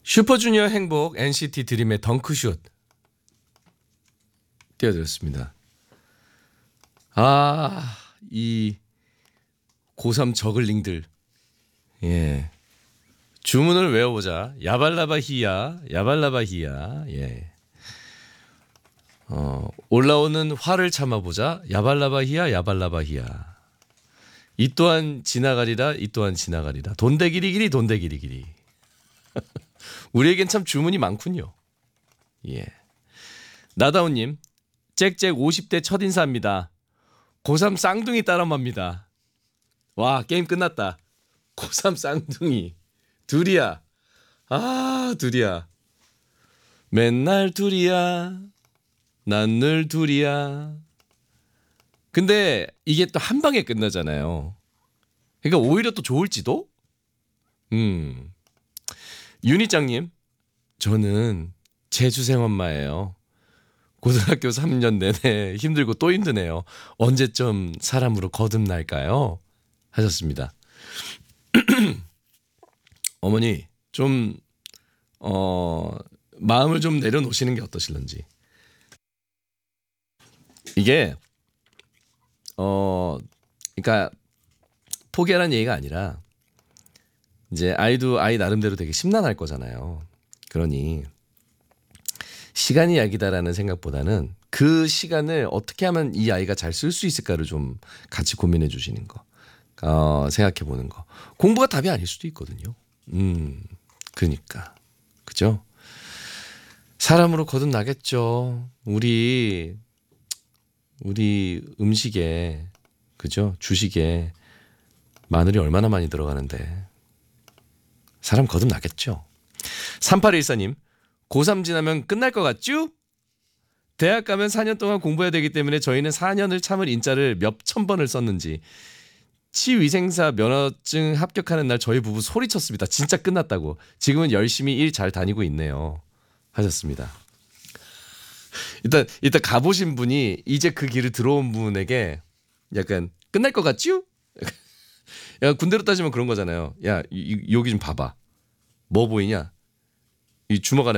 슈퍼주니어 행복 NCT 드림의 덩크슛 띄워드렸습니다. 이 고3 저글링들. 예. 주문을 외워보자. 야발라바 히야, 야발라바 히야. 예. 올라오는 화를 참아보자. 야발라바 히야, 야발라바 히야. 이 또한 지나가리라, 이 또한 지나가리라. 돈대기리기리, 돈대기리기리. 우리에겐 참 주문이 많군요. 예. 나다운님, 짹짹 50대 첫 인사합니다. 고3 쌍둥이 딸엄마입니다. 와, 게임 끝났다. 고3 쌍둥이. 둘이야. 둘이야. 맨날 둘이야. 난 늘 둘이야. 근데 이게 또 한 방에 끝나잖아요. 그러니까 오히려 또 좋을지도? 윤희짱님, 저는 재수생 엄마예요. 고등학교 3년 내내 힘들고 또 힘드네요. 언제쯤 사람으로 거듭날까요? 하셨습니다. 어머니, 좀 마음을 좀 내려놓으시는 게 어떠실런지. 이게 그러니까 포기하라는 얘기가 아니라 이제 아이도 아이 나름대로 되게 심란할 거잖아요. 그러니 시간이 약이다라는 생각보다는 그 시간을 어떻게 하면 이 아이가 잘 쓸 수 있을까를 좀 같이 고민해 주시는 거, 생각해 보는 거. 공부가 답이 아닐 수도 있거든요. 그러니까 그죠? 사람으로 거듭나겠죠. 우리 음식에, 그죠? 주식에 마늘이 얼마나 많이 들어가는데 사람 거듭나겠죠. 3814님, 고3 지나면 끝날 것 같죠? 대학 가면 4년 동안 공부해야 되기 때문에 저희는 4년을 참을 인자를 몇천 번을 썼는지 치위생사 면허증 합격하는 날 저희 부부 소리쳤습니다. 진짜 끝났다고. 지금은 열심히 일 잘 다니고 있네요. 하셨습니다. 일단 가보신 분이 이제 그 길을 들어온 분에게 약간 끝날 것 같죠? 야, 군대로 따지면 그런 거잖아요. 야, 여기 좀 봐봐. 뭐 보이냐? 이 주먹 안에